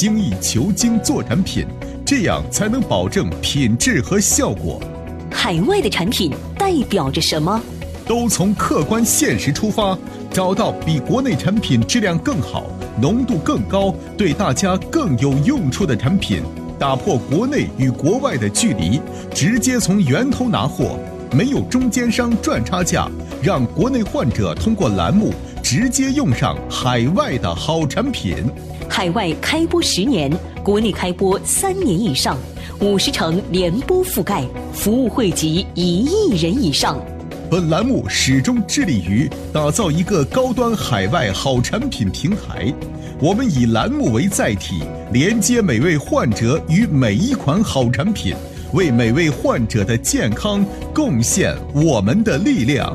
精益求精做产品，这样才能保证品质和效果。 海外的产品代表着什么？ 都从客观现实出发，找到比国内产品质量更好、浓度更高、对大家更有用处的产品，打破国内与国外的距离，直接从源头拿货，没有中间商赚差价，让国内患者通过栏目直接用上海外的好产品。 海外开播10年，国内开播3年以上，50城联播覆盖，服务惠及1亿人以上。 本栏目始终致力于打造一个高端海外好产品平台，我们以栏目为载体，连接每位患者与每一款好产品，为每位患者的健康贡献我们的力量。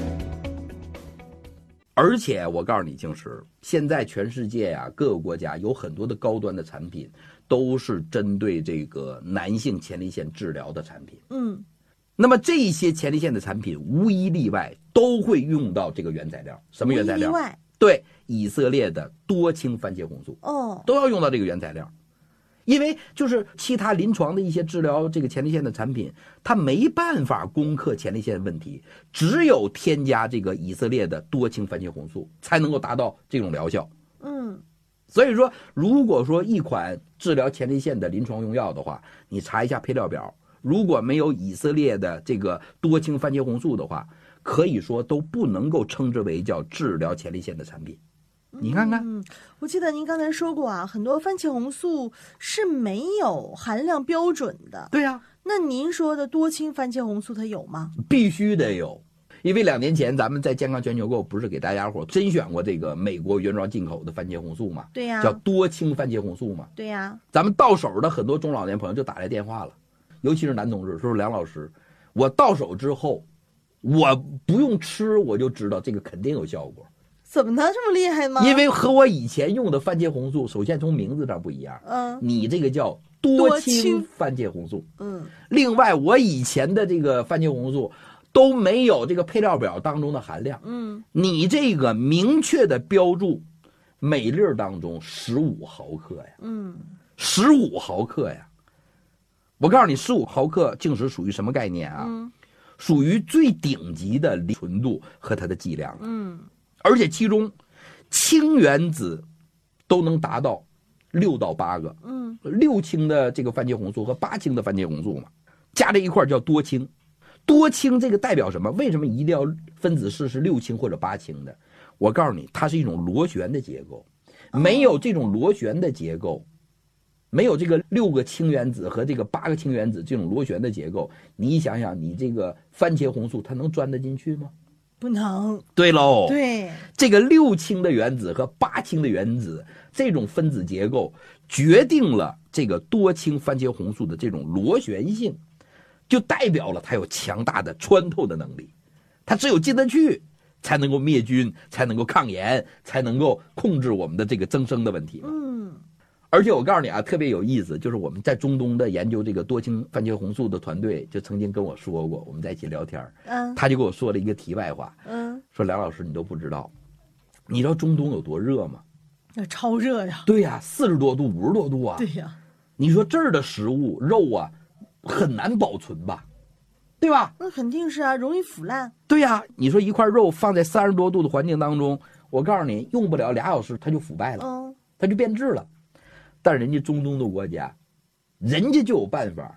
而且我告诉你，静石，现在全世界啊，各个国家有很多的高端的产品，都是针对这个男性前列腺治疗的产品。那么这些前列腺的产品无一例外都会用到这个原材料。什么原材料？对，以色列的多氢番茄红素。都要用到这个原材料。因为就是其他临床的一些治疗这个前列腺的产品，它没办法攻克前列腺问题，只有添加这个以色列的多氢番茄红素才能够达到这种疗效。所以说如果说一款治疗前列腺的临床用药的话，你查一下配料表，如果没有以色列的这个多氢番茄红素的话，可以说都不能够称之为叫治疗前列腺的产品。你看看， 我记得您刚才说过啊，很多番茄红素是没有含量标准的。 对呀， 那您说的多氢番茄红素它有吗？ 必须得有，因为2年前咱们在健康全球购不是给大家伙甄选过这个美国原装进口的番茄红素嘛？ 对呀， 叫多氢番茄红素嘛？ 对呀， 咱们到手的很多中老年朋友就打来电话了，尤其是男同志，说梁老师，我到手之后，我不用吃我就知道这个肯定有效果。 怎么能这么厉害吗？ 因为和我以前用的番茄红素，首先从名字上不一样。你这个叫多氢番茄红素。另外我以前的这个番茄红素都没有这个配料表当中的含量。你这个明确的标注每粒当中15毫克呀。15毫克呀。我告诉你15毫克净值属于什么概念啊？属于最顶级的纯度和它的剂量。而且其中氢原子都能达到6到8个，6氢的这个番茄红素和8氢的番茄红素嘛，加在一块叫多氢。多氢这个代表什么？为什么一定要分子式是6氢或者8氢的？我告诉你，它是一种螺旋的结构，没有这种螺旋的结构，没有这个6个氢原子和这个8个氢原子这种螺旋的结构，你想想，你这个番茄红素它能钻得进去吗？ 不能。 对喽， 对， 这个6氢的原子和8氢的原子这种分子结构决定了这个多氢番茄红素的这种螺旋性，就代表了它有强大的穿透的能力。它只有进得去才能够灭菌，才能够抗炎，才能够控制我们的这个增生的问题。而且我告诉你啊，特别有意思，就是我们在中东的研究这个多氢番茄红素的团队就曾经跟我说过，我们在一起聊天，他就跟我说了一个题外话，说梁老师你都不知道，你知道中东有多热吗？ 那超热呀。 对呀，40多度50多度啊。 对呀， 你说这儿的食物肉啊很难保存吧，对吧？ 那肯定是啊，容易腐烂。 对呀，你说一块肉放在30多度的环境当中，我告诉你用不了2小时它就腐败了，它就变质了。但人家中东的国家，人家就有办法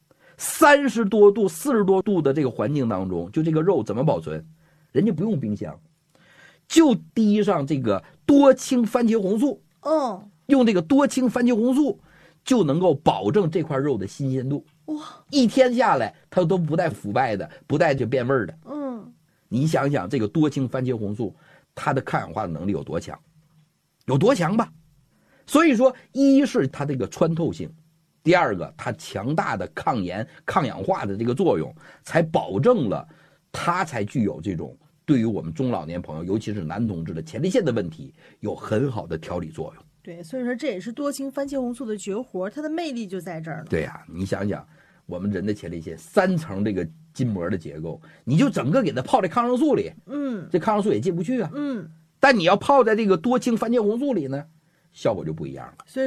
，30多度、40多度的这个环境当中，就这个肉怎么保存？人家不用冰箱，就滴上这个多氢番茄红素，用这个多氢番茄红素就能够保证这块肉的新鲜度。 哇 ，1天下来它都不带腐败的，不带就变味儿的。你想想这个多氢番茄红素，它的抗氧化的能力有多强？有多强吧？所以说，一是它这个穿透性，第二个它强大的抗炎、抗氧化的这个作用，才保证了它才具有这种对于我们中老年朋友，尤其是男同志的前列腺的问题，有很好的调理作用。 对，所以说这也是多氢番茄红素的绝活，它的魅力就在这儿了。 对呀，你想想，我们人的前列腺3层这个筋膜的结构，你就整个给它泡在抗生素里，这抗生素也进不去啊。但你要泡在这个多氢番茄红素里呢，效果就不一样了。 所以